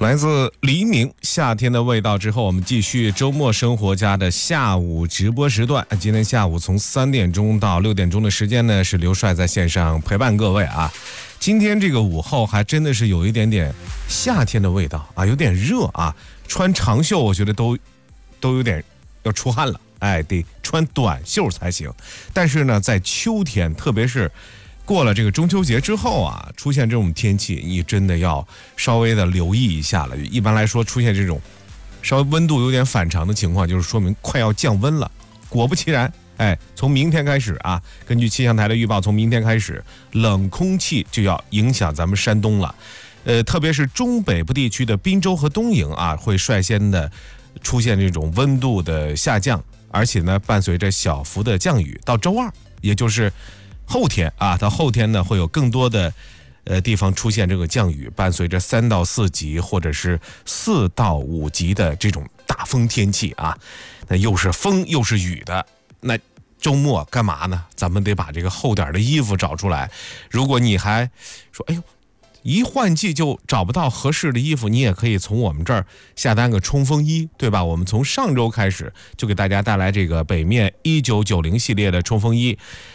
来自黎明夏天的味道之后，我们继续周末生活家的下午直播时段。今天下午从3点钟到6点钟的时间呢，是刘帅在线上陪伴各位啊。今天这个午后还真的是有一点点夏天的味道啊，有点热啊，穿长袖我觉得都有点要出汗了，哎，得穿短袖才行。但是呢，在秋天，特别是过了这个中秋节之后啊，出现这种天气，你真的要稍微的留意一下了。一般来说，出现这种稍微温度有点反常的情况，就是说明快要降温了。果不其然，哎，从明天开始啊，根据气象台的预报，从明天开始，冷空气就要影响咱们山东了。特别是中北部地区的滨州和东营啊，会率先的出现这种温度的下降，而且呢，伴随着小幅的降雨。到周二，也就是后天啊，到后天呢，会有更多的地方出现这个降雨，伴随着3到4级或者是4到5级的这种大风天气啊，那又是风又是雨的，那周末干嘛呢？咱们得把这个厚点的衣服找出来。如果你还说，哎呦，一换季就找不到合适的衣服，你也可以从我们这儿下单个冲锋衣，对吧？我们从上周开始就给大家带来这个北面1990系列的冲锋衣。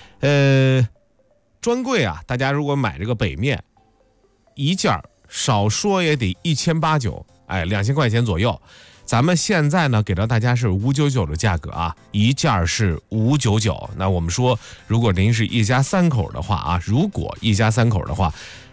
专柜啊，大家如果买这个北面一件少说也得1890，哎，2000块钱左右。咱们现在呢，给到大家是599的价格啊，一件是599。那我们说，如果您是一家3口的话啊，如果一家3口的话，